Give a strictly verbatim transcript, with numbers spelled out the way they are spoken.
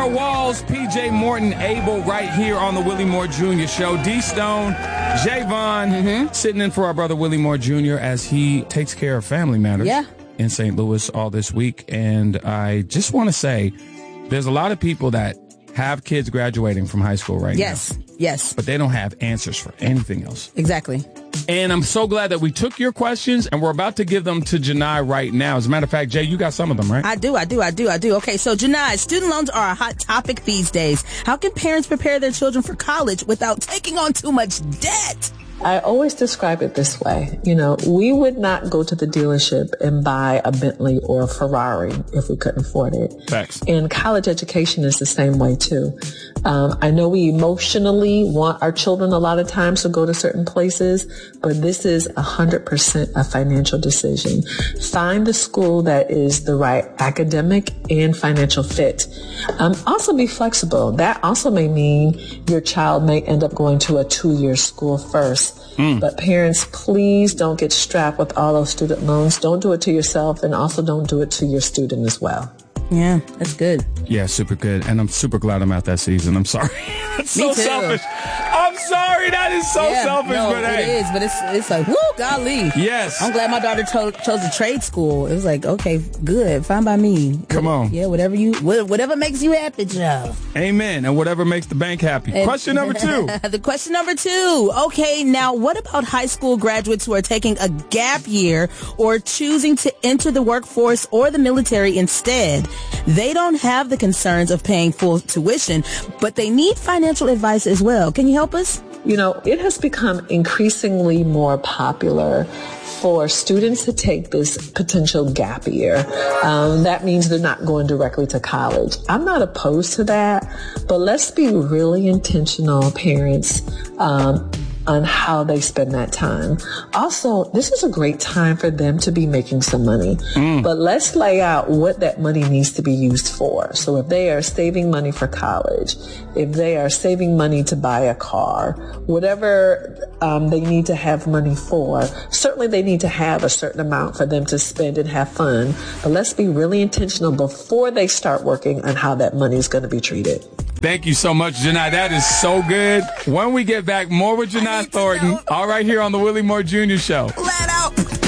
Laura Walls, P J Morton, Abel, right here on the Willie Moore Junior Show. D Stone, Javon, mm-hmm. sitting in for our brother Willie Moore Junior as he takes care of family matters yeah. in Saint Louis all this week. And I just want to say, there's a lot of people that have kids graduating from high school right yes. now. Yes, yes. But they don't have answers for anything else. Exactly. And I'm so glad that we took your questions, and we're about to give them to Janai right now. As a matter of fact, Jay, you got some of them, right? I do, I do, I do, I do. Okay, so Janai, student loans are a hot topic these days. How can parents prepare their children for college without taking on too much debt? I always describe it this way. You know, we would not go to the dealership and buy a Bentley or a Ferrari if we couldn't afford it. Facts. And college education is the same way too. Um, I know we emotionally want our children a lot of times to go to certain places, but this is one hundred percent a financial decision. Find the school that is the right academic and financial fit. Um, also be flexible. That also may mean your child may end up going to a two-year school first. Mm. But parents, please don't get strapped with all those student loans. Don't do it to yourself, and also don't do it to your student as well. Yeah, that's good. Yeah, super good. And I'm super glad I'm at that season. I'm sorry. That's Me so too. selfish. I'm sorry. That is so yeah, selfish. No, but hey. it is. But it's it's like, woo, golly. Yes. I'm glad my daughter cho- chose a trade school. It was like, okay, good. Fine by me. Come on. Yeah, whatever you, whatever makes you happy, Joe. Amen. And whatever makes the bank happy. And question number two. The question number two. Okay, now what about high school graduates who are taking a gap year or choosing to enter the workforce or the military instead? They don't have the concerns of paying full tuition, but they need financial advice as well. Can you help us? You know, it has become increasingly more popular for students to take this potential gap year. Um, that means they're not going directly to college. I'm not opposed to that, but let's be really intentional, parents, um, on how they spend that time. Also, this is a great time for them to be making some money, mm. but let's lay out what that money needs to be used for. So if they are saving money for college, if they are saving money to buy a car, whatever um, they need to have money for, certainly they need to have a certain amount for them to spend and have fun, but let's be really intentional before they start working on how that money is going to be treated. Thank you so much, Janai. That is so good. When we get back, more with Janai Thornton, all right here on the Willie Moore Junior Show. Let's